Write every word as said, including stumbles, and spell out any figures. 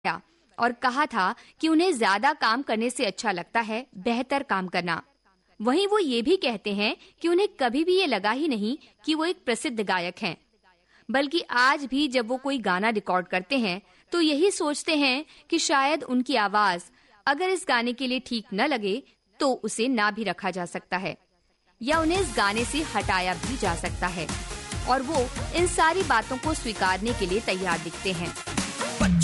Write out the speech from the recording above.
और कहा था कि उन्हें ज्यादा काम करने से अच्छा लगता है बेहतर काम करना। वहीं वो ये भी कहते हैं कि उन्हें कभी भी ये लगा ही नहीं कि वो एक प्रसिद्ध गायक हैं, बल्कि आज भी जब वो कोई गाना रिकॉर्ड करते हैं तो यही सोचते हैं कि शायद उनकी आवाज अगर इस गाने के लिए ठीक न लगे तो उसे ना भी रखा जा सकता है या उन्हें इस गाने से हटाया भी जा सकता है, और वो इन सारी बातों को स्वीकारने के लिए तैयार दिखते हैं।